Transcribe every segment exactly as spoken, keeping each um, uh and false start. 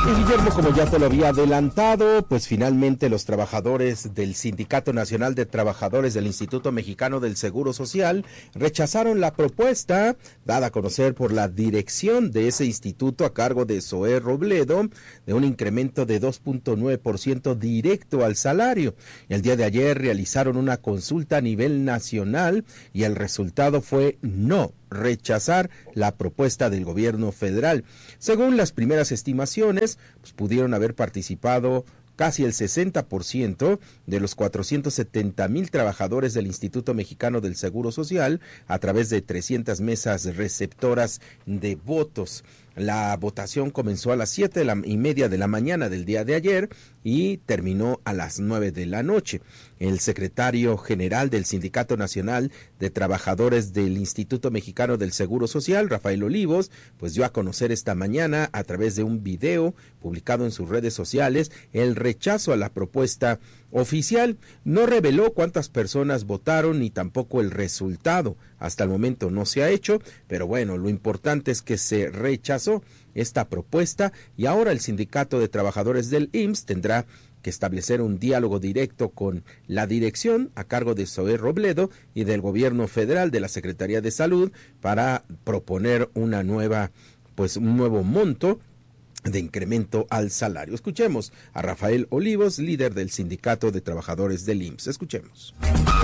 Y Guillermo, como ya te lo había adelantado, pues finalmente los trabajadores del Sindicato Nacional de Trabajadores del Instituto Mexicano del Seguro Social rechazaron la propuesta dada a conocer por la dirección de ese instituto a cargo de Zoé Robledo de un incremento de dos punto nueve por ciento directo al salario. El día de ayer realizaron una consulta a nivel nacional y el resultado fue no. Rechazar la propuesta del gobierno federal. Según las primeras estimaciones, pues pudieron haber participado casi el sesenta por ciento de los cuatrocientos setenta mil trabajadores del Instituto Mexicano del Seguro Social a través de trescientas mesas receptoras de votos. La votación comenzó a las siete y media de la mañana del día de ayer y terminó a las nueve de la noche. El secretario general del Sindicato Nacional de Trabajadores del Instituto Mexicano del Seguro Social, Rafael Olivos, pues dio a conocer esta mañana a través de un video publicado en sus redes sociales el rechazo a la propuesta oficial. No reveló cuántas personas votaron ni tampoco el resultado. Hasta el momento no se ha hecho, pero bueno, lo importante es que se rechazó esta propuesta y ahora el Sindicato de Trabajadores del I M S S tendrá que establecer un diálogo directo con la dirección a cargo de Zoé Robledo y del gobierno federal de la Secretaría de Salud para proponer una nueva, pues un nuevo monto de incremento al salario. Escuchemos a Rafael Olivos, líder del Sindicato de Trabajadores del I M S S. Escuchemos.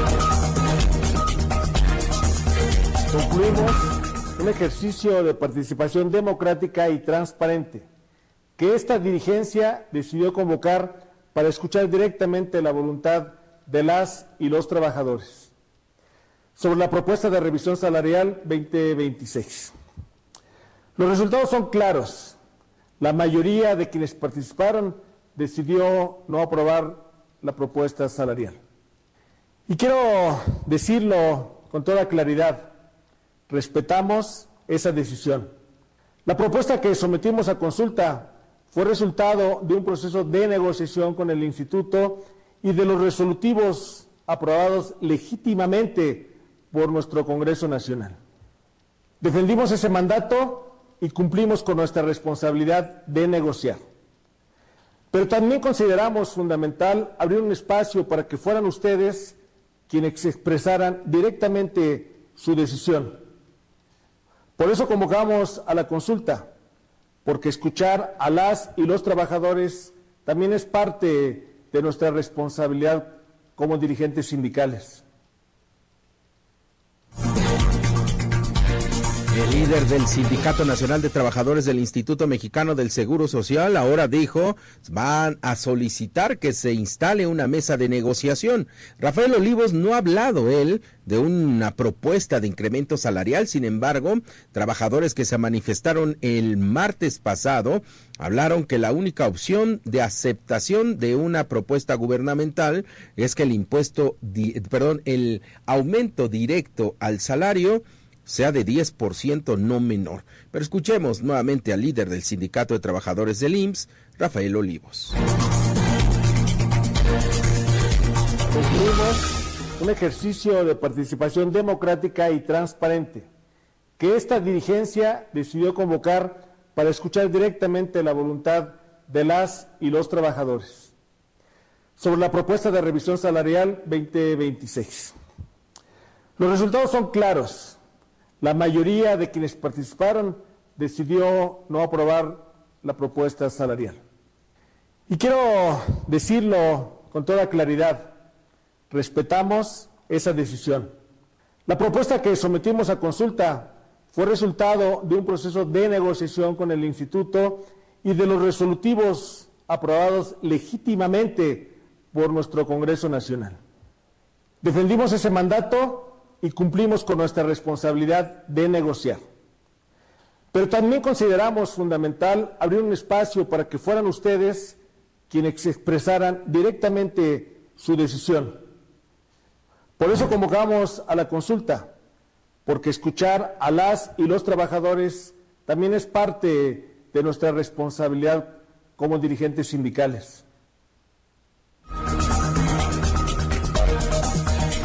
Concluimos un ejercicio de participación democrática y transparente que esta dirigencia decidió convocar para escuchar directamente la voluntad de las y los trabajadores sobre la propuesta de revisión salarial veinte veintiséis. Los resultados son claros. La mayoría de quienes participaron decidió no aprobar la propuesta salarial. Y quiero decirlo con toda claridad, respetamos esa decisión. La propuesta que sometimos a consulta fue resultado de un proceso de negociación con el instituto y de los resolutivos aprobados legítimamente por nuestro Congreso Nacional. Defendimos ese mandato y cumplimos con nuestra responsabilidad de negociar. Pero también consideramos fundamental abrir un espacio para que fueran ustedes quienes expresaran directamente su decisión. Por eso convocamos a la consulta, porque escuchar a las y los trabajadores también es parte de nuestra responsabilidad como dirigentes sindicales. El líder del Sindicato Nacional de Trabajadores del Instituto Mexicano del Seguro Social ahora dijo van a solicitar que se instale una mesa de negociación. Rafael Olivos no ha hablado él de una propuesta de incremento salarial, sin embargo, trabajadores que se manifestaron el martes pasado hablaron que la única opción de aceptación de una propuesta gubernamental es que el impuesto, perdón, el aumento directo al salario sea de diez por ciento, no menor. Pero escuchemos nuevamente al líder del Sindicato de Trabajadores del I M S S, Rafael Olivos. Concluimos un ejercicio de participación democrática y transparente que esta dirigencia decidió convocar para escuchar directamente la voluntad de las y los trabajadores sobre la propuesta de revisión salarial veinte veintiséis. Los resultados son claros. La mayoría de quienes participaron decidió no aprobar la propuesta salarial. Y quiero decirlo con toda claridad, respetamos esa decisión. La propuesta que sometimos a consulta fue resultado de un proceso de negociación con el instituto y de los resolutivos aprobados legítimamente por nuestro Congreso Nacional. Defendimos ese mandato y cumplimos con nuestra responsabilidad de negociar. Pero también consideramos fundamental abrir un espacio para que fueran ustedes quienes expresaran directamente su decisión. Por eso convocamos a la consulta, porque escuchar a las y los trabajadores también es parte de nuestra responsabilidad como dirigentes sindicales.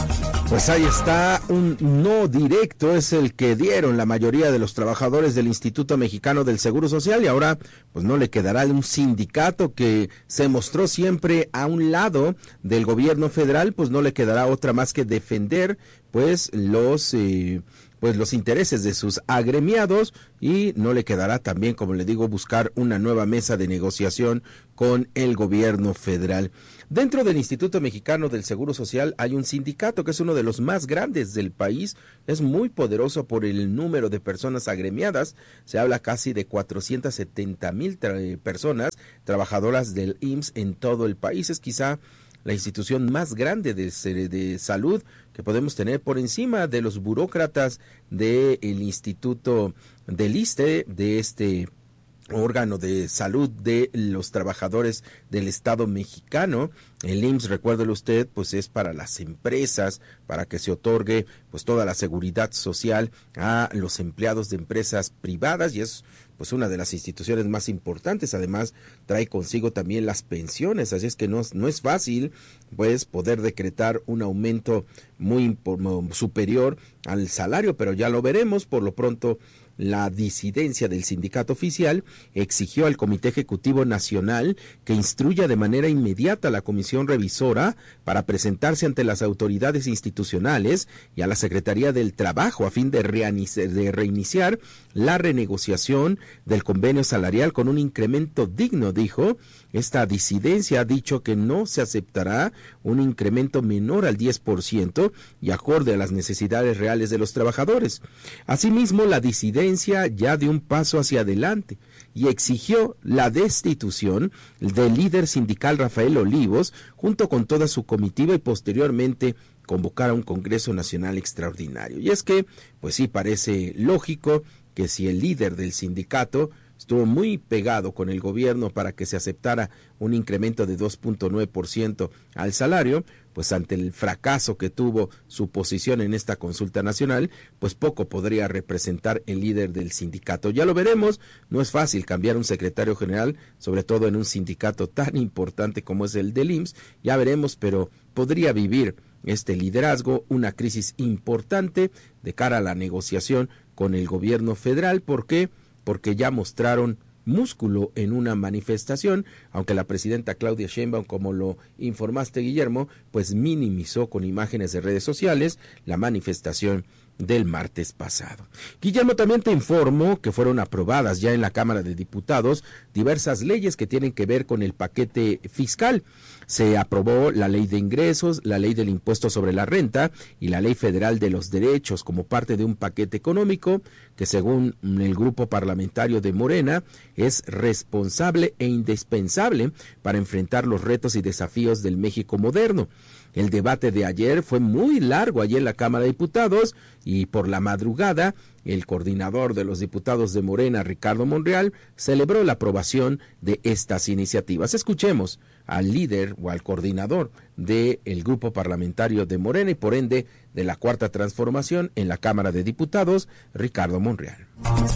Pues ahí está, un no directo es el que dieron la mayoría de los trabajadores del Instituto Mexicano del Seguro Social, y ahora pues no le quedará un sindicato que se mostró siempre a un lado del gobierno federal, pues no le quedará otra más que defender pues los eh, pues los intereses de sus agremiados, y no le quedará también, como le digo, buscar una nueva mesa de negociación con el gobierno federal. Dentro del Instituto Mexicano del Seguro Social hay un sindicato que es uno de los más grandes del país, es muy poderoso por el número de personas agremiadas, se habla casi de cuatrocientas setenta mil tra- personas trabajadoras del I M S S en todo el país, es quizá la institución más grande de, de salud que podemos tener por encima de los burócratas del Instituto del ISSSTE, de este órgano de salud de los trabajadores del Estado mexicano. El I M S S, recuérdelo usted, pues es para las empresas, para que se otorgue pues toda la seguridad social a los empleados de empresas privadas, y es pues una de las instituciones más importantes. Además trae consigo también las pensiones, así es que no, no es fácil pues poder decretar un aumento muy superior al salario, pero ya lo veremos. Por lo pronto, la disidencia del sindicato oficial exigió al Comité Ejecutivo Nacional que instruya de manera inmediata a la Comisión Revisora para presentarse ante las autoridades institucionales y a la Secretaría del Trabajo a fin de, de reiniciar la renegociación del convenio salarial con un incremento digno, dijo. Esta disidencia ha dicho que no se aceptará un incremento menor al diez por ciento y acorde a las necesidades reales de los trabajadores. Asimismo, la disidencia ya dio un paso hacia adelante y exigió la destitución del líder sindical Rafael Olivos junto con toda su comitiva, y posteriormente convocar a un Congreso Nacional Extraordinario. Y es que, pues sí, parece lógico que si el líder del sindicato estuvo muy pegado con el gobierno para que se aceptara un incremento de dos punto nueve por ciento al salario, pues ante el fracaso que tuvo su posición en esta consulta nacional, pues poco podría representar el líder del sindicato. Ya lo veremos, no es fácil cambiar un secretario general, sobre todo en un sindicato tan importante como es el del I M S S, ya veremos, pero podría vivir este liderazgo una crisis importante de cara a la negociación con el gobierno federal. ¿Por qué? Porque ya mostraron músculo en una manifestación, aunque la presidenta Claudia Sheinbaum, como lo informaste, Guillermo, pues minimizó con imágenes de redes sociales la manifestación del martes pasado. Guillermo, también te informo que fueron aprobadas ya en la Cámara de Diputados diversas leyes que tienen que ver con el paquete fiscal. Se aprobó la ley de ingresos, la ley del impuesto sobre la renta y la ley federal de los derechos como parte de un paquete económico que, según el grupo parlamentario de Morena, es responsable e indispensable para enfrentar los retos y desafíos del México moderno. El debate de ayer fue muy largo allí en la Cámara de Diputados, y por la madrugada el coordinador de los diputados de Morena, Ricardo Monreal, celebró la aprobación de estas iniciativas. Escuchemos al líder o al coordinador del grupo parlamentario de Morena y por ende de la Cuarta Transformación en la Cámara de Diputados, Ricardo Monreal.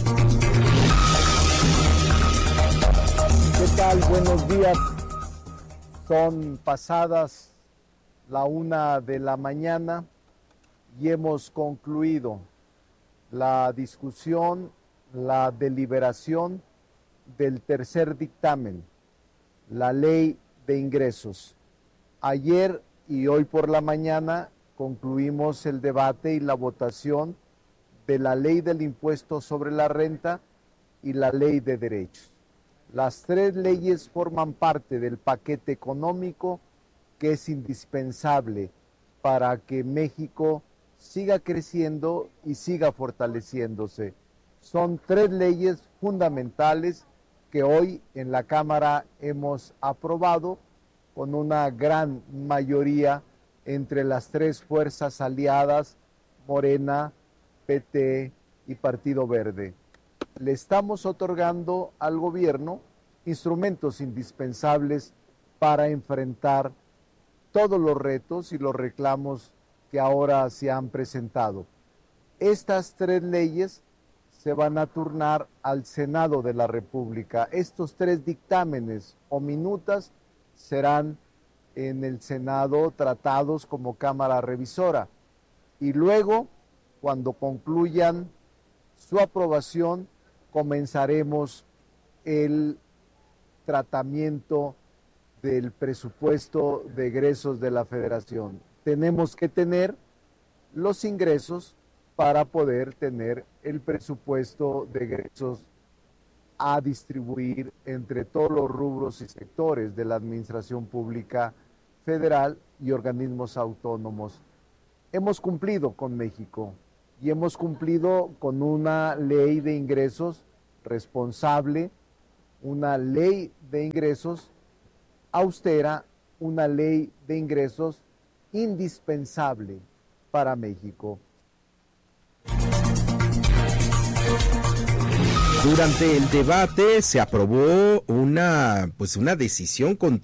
¿Qué tal? Buenos días. Son pasadas la una de la mañana y hemos concluido la discusión, la deliberación del tercer dictamen, la ley de ingresos. Ayer y hoy por la mañana concluimos el debate y la votación de la ley del impuesto sobre la renta y la ley de derechos. Las tres leyes forman parte del paquete económico que es indispensable para que México siga creciendo y siga fortaleciéndose. Son tres leyes fundamentales que hoy en la Cámara hemos aprobado con una gran mayoría entre las tres fuerzas aliadas, Morena, P T y Partido Verde. Le estamos otorgando al gobierno instrumentos indispensables para enfrentar todos los retos y los reclamos que ahora se han presentado. Estas tres leyes se van a turnar al Senado de la República. Estos tres dictámenes o minutas serán en el Senado tratados como Cámara Revisora. y luego, cuando concluyan su aprobación, comenzaremos el tratamiento del presupuesto de egresos de la Federación. Tenemos que tener los ingresos para poder tener el presupuesto de egresos a distribuir entre todos los rubros y sectores de la administración pública federal y organismos autónomos. Hemos cumplido con México y hemos cumplido con una ley de ingresos responsable, una ley de ingresos austera, una ley de ingresos indispensable para México. Durante el debate se aprobó una, pues una decisión contra